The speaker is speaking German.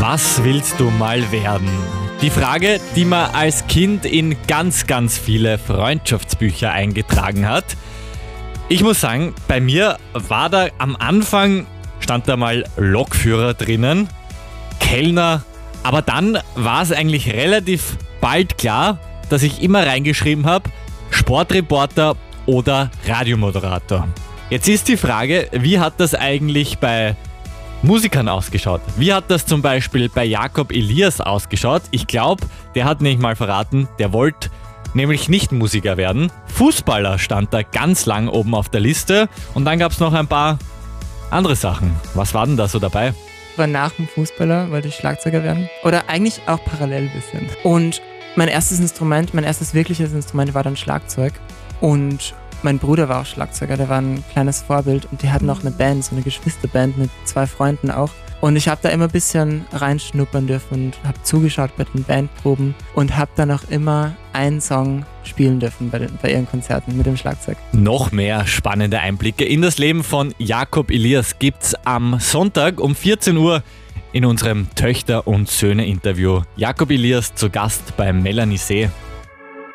Was willst du mal werden? Die Frage, die man als Kind in ganz, ganz viele Freundschaftsbücher eingetragen hat. Ich muss sagen, bei mir war da am Anfang, stand da mal Lokführer drinnen, Kellner, aber dann war es eigentlich relativ bald klar, dass ich immer reingeschrieben habe, Sportreporter oder Radiomoderator. Jetzt ist die Frage, wie hat das eigentlich bei Musikern ausgeschaut? Wie hat das zum Beispiel bei Jakob Elias ausgeschaut? Ich glaube, der hat nicht mal verraten, der wollte nämlich nicht Musiker werden. Fußballer stand da ganz lang oben auf der Liste und dann gab es noch ein paar andere Sachen. Was war denn da so dabei? War nach dem Fußballer wollte ich Schlagzeuger werden. Oder eigentlich auch parallel ein bisschen. Und mein erstes wirkliches Instrument war dann Schlagzeug. Und mein Bruder war auch Schlagzeuger, der war ein kleines Vorbild und die hatten auch eine Band, so eine Geschwisterband mit 2 Freunden auch. Und ich habe da immer ein bisschen reinschnuppern dürfen und habe zugeschaut bei den Bandproben und habe dann auch immer einen Song spielen dürfen bei ihren Konzerten mit dem Schlagzeug. Noch mehr spannende Einblicke in das Leben von Jakob Elias gibt's am Sonntag um 14 Uhr in unserem Töchter- und Söhne-Interview. Jakob Elias zu Gast bei Melanie See.